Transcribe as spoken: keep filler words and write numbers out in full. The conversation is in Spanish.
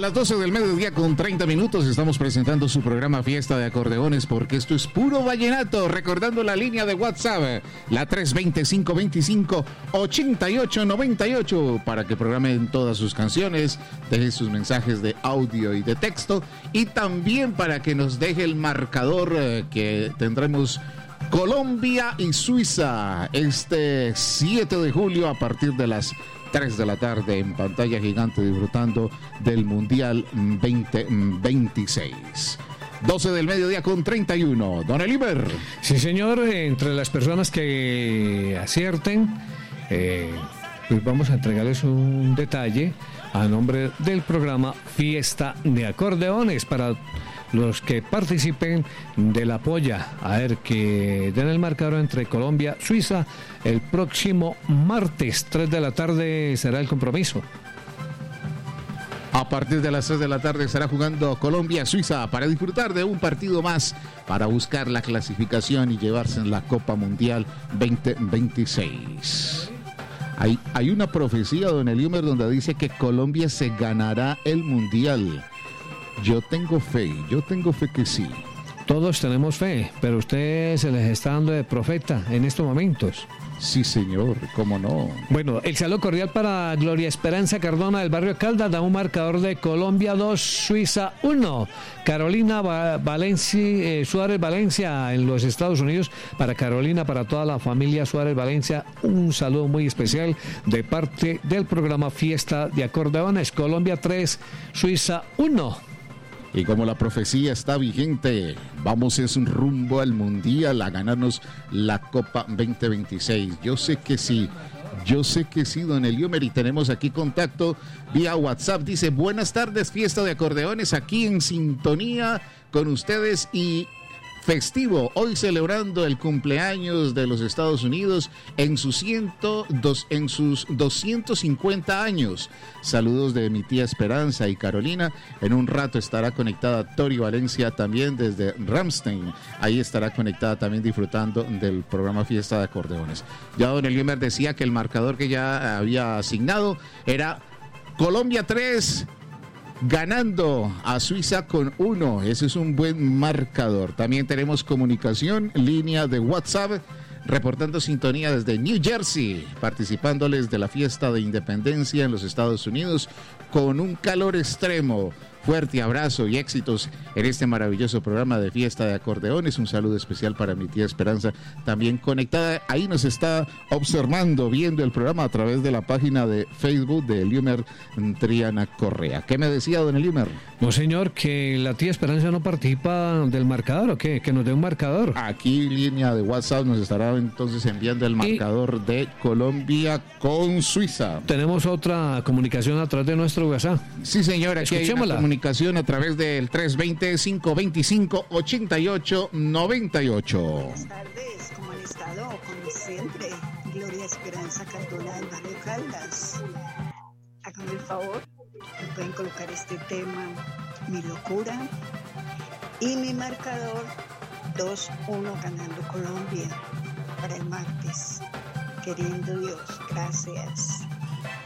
las doce del mediodía con treinta minutos estamos presentando su programa Fiesta de Acordeones, porque esto es puro vallenato. Recordando la línea de WhatsApp, la tres veinte, cinco veinticinco, ochenta y ocho noventa y ocho, para que programen todas sus canciones, dejen sus mensajes de audio y de texto, y también para que nos deje el marcador eh, que tendremos Colombia y Suiza este siete de julio a partir de las tres de la tarde en pantalla gigante, disfrutando del Mundial veinte veintiséis. doce del mediodía con treinta y uno. Don Eliber. Sí, señor. Entre las personas que acierten, eh, pues vamos a entregarles un detalle a nombre del programa Fiesta de Acordeones para los que participen de la polla. A ver, que den el marcador entre Colombia y Suiza el próximo martes, tres de la tarde será el compromiso. A partir de las tres de la tarde estará jugando Colombia-Suiza para disfrutar de un partido más para buscar la clasificación y llevarse en la Copa Mundial veinte veintiséis. Hay, hay una profecía, don Eliumer, donde dice que Colombia se ganará el Mundial. Yo tengo fe, yo tengo fe que sí. Todos tenemos fe, pero usted se les está dando de profeta en estos momentos. Sí, señor, cómo no. Bueno, el saludo cordial para Gloria Esperanza Cardona del barrio Caldas, da un marcador de Colombia dos, Suiza uno. Carolina Va- Valencia, eh, Suárez Valencia en los Estados Unidos. Para Carolina, para toda la familia Suárez Valencia, un saludo muy especial de parte del programa Fiesta de Acordeones. Colombia tres, Suiza uno. Y como la profecía está vigente, vamos es un rumbo al Mundial, a ganarnos la Copa veinte veintiséis. Yo sé que sí, yo sé que sí, don Eliumer, y tenemos aquí contacto vía WhatsApp. Dice, buenas tardes, Fiesta de Acordeones, aquí en sintonía con ustedes y festivo, hoy celebrando el cumpleaños de los Estados Unidos en sus, ciento dos, en sus doscientos cincuenta años. Saludos de mi tía Esperanza y Carolina. En un rato estará conectada Tori Valencia también desde Ramstein. Ahí estará conectada también disfrutando del programa Fiesta de Acordeones. Ya don Eliumer decía que el marcador que ya había asignado era Colombia tres, ganando a Suiza con uno. Ese es un buen marcador. También tenemos comunicación, línea de WhatsApp, reportando sintonía desde New Jersey, participándoles de la fiesta de independencia en los Estados Unidos con un calor extremo. Fuerte abrazo y éxitos en este maravilloso programa de Fiesta de Acordeones. Un saludo especial para mi tía Esperanza, también conectada. Ahí nos está observando, viendo el programa a través de la página de Facebook de Eliumer Triana Correa. ¿Qué me decía, don Eliumer? No, señor, que la tía Esperanza no participa del marcador, ¿o qué? Que nos dé un marcador. Aquí, línea de WhatsApp, nos estará entonces enviando el marcador y de Colombia con Suiza. Tenemos otra comunicación a través de nuestro WhatsApp. Sí, señor, aquí hay una comunicación a través del tres veinte, cinco veinticinco, ochenta y ocho noventa y ocho. Buenas tardes, ¿cómo han estado? Como siempre, Gloria Esperanza Cardona del barrio Caldas. Háganme el favor, me pueden colocar este tema, Mi Locura, y mi marcador dos uno ganando Colombia para el martes. Queriendo Dios, gracias.